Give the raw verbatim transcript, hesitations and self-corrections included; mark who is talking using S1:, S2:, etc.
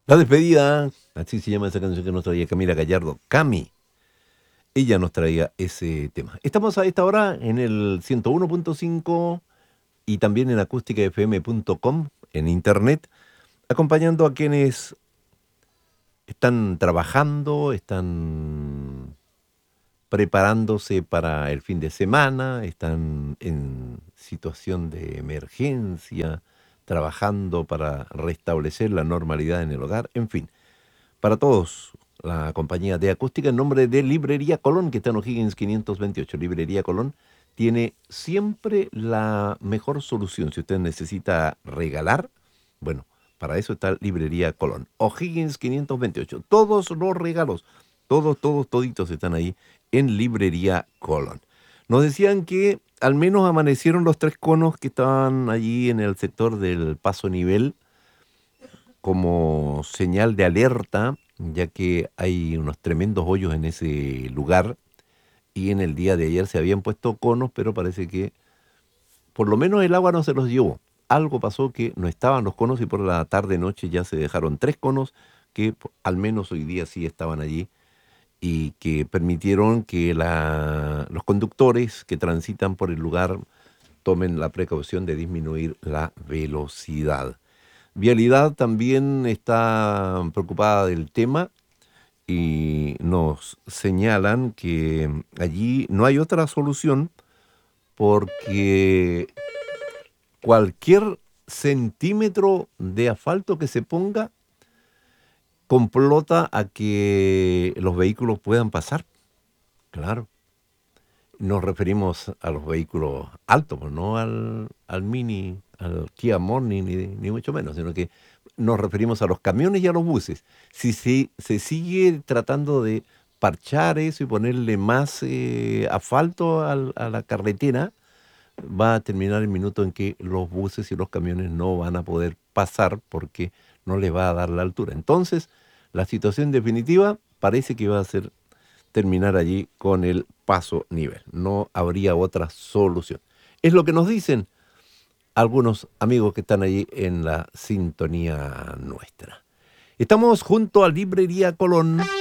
S1: La despedida, así se llama esa canción que nos traía Camila Gallardo. Cami, ella nos traía ese tema. Estamos a esta hora en el ciento uno punto cinco y también en acústica f m punto com, en internet, acompañando a quienes están trabajando, están preparándose para el fin de semana, están en situación de emergencia, trabajando para restablecer la normalidad en el hogar, en fin. Para todos, la compañía de acústica en nombre de Librería Colón, que está en O'Higgins quinientos veintiocho. Librería Colón tiene siempre la mejor solución. Si usted necesita regalar, bueno, para eso está Librería Colón. O'Higgins quinientos veintiocho. Todos los regalos, todos, todos, toditos están ahí en Librería Colón. Nos decían que al menos amanecieron los tres conos que estaban allí en el sector del Paso Nivel como señal de alerta, ya que hay unos tremendos hoyos en ese lugar y en el día de ayer se habían puesto conos, pero parece que por lo menos el agua no se los llevó. Algo pasó que no estaban los conos y por la tarde-noche ya se dejaron tres conos que al menos hoy día sí estaban allí y que permitieron que la, los conductores que transitan por el lugar tomen la precaución de disminuir la velocidad. Vialidad también está preocupada del tema y nos señalan que allí no hay otra solución porque cualquier centímetro de asfalto que se ponga complota a que los vehículos puedan pasar. Claro. Nos referimos a los vehículos altos, pues no al, al Mini, al Kia Morning, ni, ni mucho menos, sino que nos referimos a los camiones y a los buses. Si se, se sigue tratando de parchar eso y ponerle más eh, asfalto al, a la carretera, va a terminar el minuto en que los buses y los camiones no van a poder pasar porque no les va a dar la altura. Entonces, la situación definitiva parece que va a ser terminar allí con el paso nivel. No habría otra solución. Es lo que nos dicen algunos amigos que están allí en la sintonía nuestra. Estamos junto a Librería Colón.